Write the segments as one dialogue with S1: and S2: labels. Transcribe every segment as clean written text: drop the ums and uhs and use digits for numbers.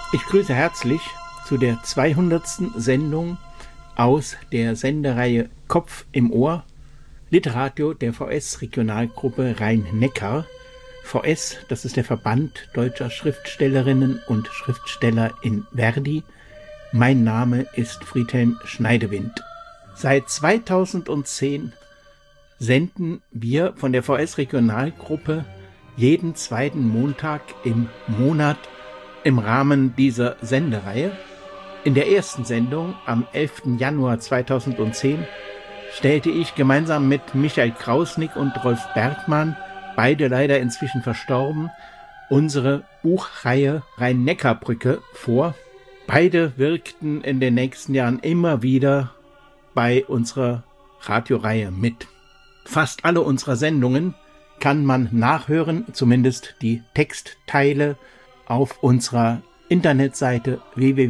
S1: Ich grüße herzlich zu der 200. Sendung aus der Sendereihe Kopf im Ohr, Literadio der VS-Regionalgruppe Rhein-Neckar. VS, das ist der Verband deutscher Schriftstellerinnen und Schriftsteller in Verdi. Mein Name ist Friedhelm Schneidewind. Seit 2010 senden wir von der VS-Regionalgruppe jeden zweiten Montag im Monat im Rahmen dieser Sendereihe. In der ersten Sendung am 11. Januar 2010 stellte ich gemeinsam mit Michael Krausnick und Rolf Bergmann, beide leider inzwischen verstorben, unsere Buchreihe Rhein-Neckar-Brücke vor. Beide wirkten in den nächsten Jahren immer wieder bei unserer Radioreihe mit. Fast alle unserer Sendungen kann man nachhören, zumindest die Textteile, auf unserer Internetseite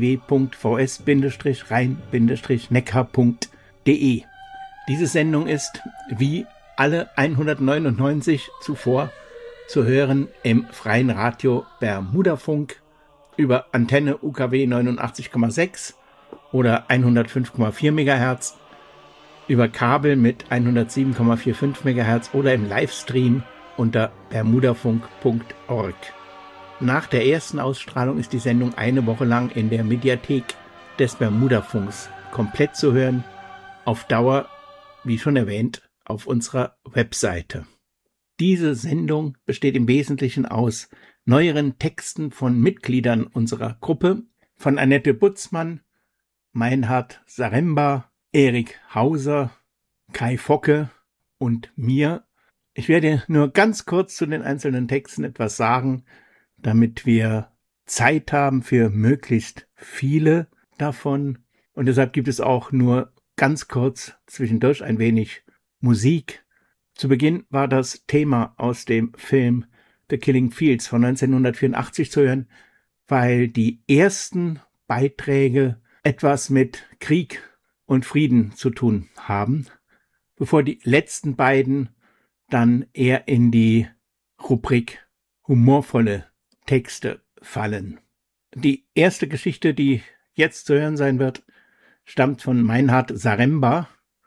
S1: www.vs-rhein-neckar.de. Diese Sendung ist, wie alle 199 zuvor, zu hören im freien Radio Bermudafunk über Antenne UKW 89,6 oder 105,4 MHz, über Kabel mit 107,45 MHz oder im Livestream unter bermudafunk.org. Nach der ersten Ausstrahlung ist die Sendung eine Woche lang in der Mediathek des Bermudafunks komplett zu hören, auf Dauer, wie schon erwähnt, auf unserer Webseite. Diese Sendung besteht im Wesentlichen aus neueren Texten von Mitgliedern unserer Gruppe, von Annette Butzmann, Meinhard Zaremba, Erik Hauser, Kai Focke und mir. Ich werde nur ganz kurz zu den einzelnen Texten etwas sagen, damit wir Zeit haben für möglichst viele davon. Und deshalb gibt es auch nur ganz kurz zwischendurch ein wenig Musik. Zu Beginn war das Thema aus dem Film The Killing Fields von 1984 zu hören, weil die ersten Beiträge etwas mit Krieg und Frieden zu tun haben, bevor die letzten beiden dann eher in die Rubrik humorvolle Texte fallen. Die erste Geschichte, die jetzt zu hören sein wird, stammt von Meinhard Zaremba.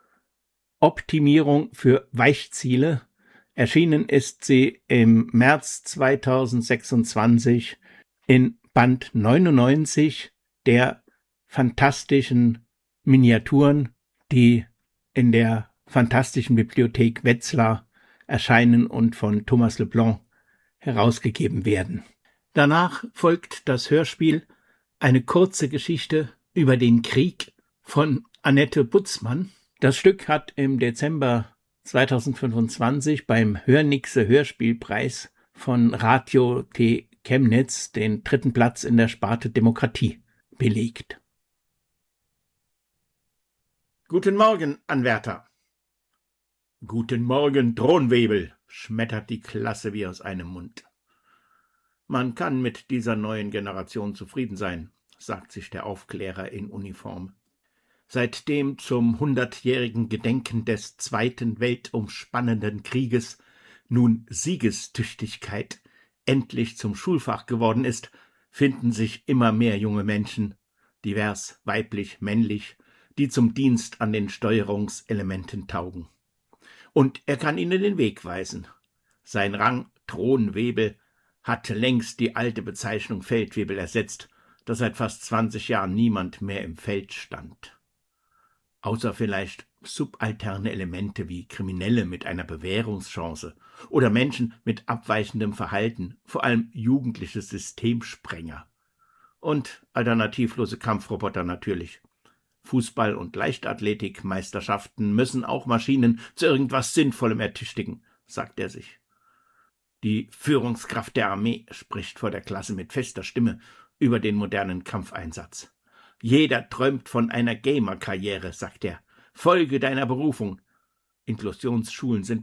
S1: Optimierung für Weichziele. Erschienen ist sie im März 2026 in Band 99 der fantastischen Miniaturen, die in der Fantastischen Bibliothek Wetzlar erscheinen und von Thomas Leblanc herausgegeben werden. Danach folgt das Hörspiel Eine kurze Geschichte über den Krieg von Annette Butzmann. Das Stück hat im Dezember 2025 beim Hörnixe Hörspielpreis von Radio T Chemnitz den 3. Platz in der Sparte Demokratie belegt. Guten Morgen, Anwärter. Guten Morgen, Thronwebel, schmettert die Klasse wie aus einem Mund. Man kann mit dieser neuen Generation zufrieden sein, sagt sich der Aufklärer in Uniform. Seit dem zum 100-jährigen Gedenken des Zweiten weltumspannenden Krieges nun Siegestüchtigkeit endlich zum Schulfach geworden ist, finden sich immer mehr junge Menschen, divers, weiblich, männlich, die zum Dienst an den Steuerungselementen taugen. Und er kann ihnen den Weg weisen. Sein Rang Thronwebel hat längst die alte Bezeichnung Feldwebel ersetzt, da seit fast 20 Jahren niemand mehr im Feld stand. Außer vielleicht subalterne Elemente wie Kriminelle mit einer Bewährungschance oder Menschen mit abweichendem Verhalten, vor allem jugendliche Systemsprenger. Und alternativlose Kampfroboter natürlich. Fußball- und Leichtathletik-Meisterschaften müssen auch Maschinen zu irgendwas Sinnvollem ertüchtigen, sagt er sich. Die Führungskraft der Armee spricht vor der Klasse mit fester Stimme über den modernen Kampfeinsatz. Jeder träumt von einer Gamer-Karriere, sagt er. Folge deiner Berufung. Inklusionsschulen sind